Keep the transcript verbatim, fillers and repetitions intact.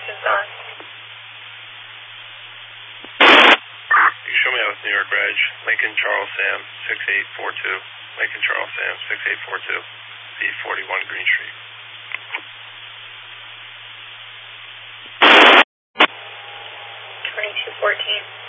Houston's on. You show me out with New York Reg, Lincoln Charles Sam, six eight four two. Lincoln Charles Sam, six eight four two, B forty-one Green Street. twenty-two fourteen.